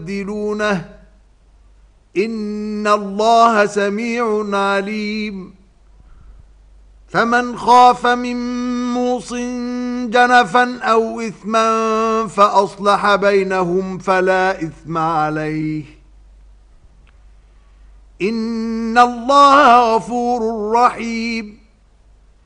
يبدلونه إن الله سميع عليم فمن خاف من موص جنفا أو إثما فأصلح بينهم فلا إثم عليه إن الله غفور رحيم